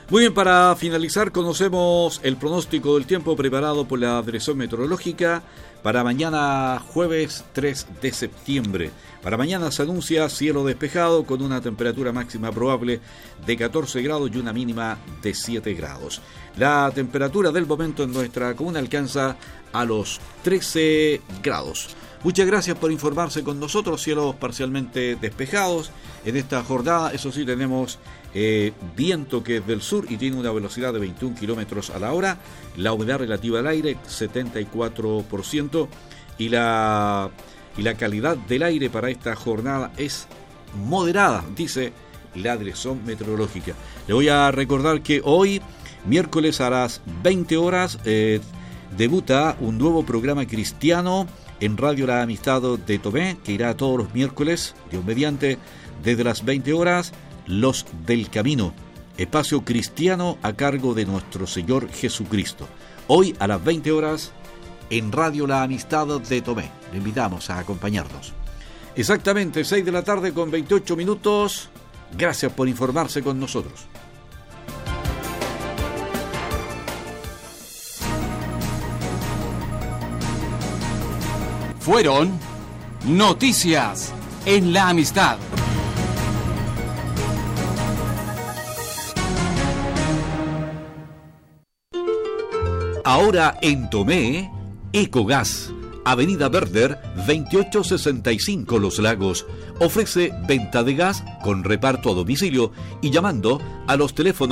Muy bien, para finalizar conocemos el pronóstico del tiempo preparado por la Dirección Meteorológica para mañana jueves 3 de septiembre. Para mañana se anuncia cielo despejado con una temperatura máxima probable de 14 grados y una mínima de 7 grados. La temperatura del momento en nuestra comuna alcanza a los 13 grados. Muchas gracias por informarse con nosotros. Cielos parcialmente despejados en esta jornada. Eso sí, tenemos viento que es del sur y tiene una velocidad de 21 kilómetros a la hora. La humedad relativa al aire 74% y la calidad del aire para esta jornada es moderada, dice la Dirección Meteorológica. Le voy a recordar que hoy, miércoles a las 20 horas, debuta un nuevo programa cristiano en Radio La Amistad de Tomé, que irá todos los miércoles, Dios mediante, desde las 20 horas, Los del Camino, espacio cristiano a cargo de nuestro Señor Jesucristo. Hoy a las 20 horas en Radio La Amistad de Tomé. Le invitamos a acompañarnos. Exactamente, 6 de la tarde con 28 minutos. Gracias por informarse con nosotros. Fueron Noticias en La Amistad. Ahora en Tomé, Ecogas, Avenida Verder 2865 Los Lagos, ofrece venta de gas con reparto a domicilio y llamando a los teléfonos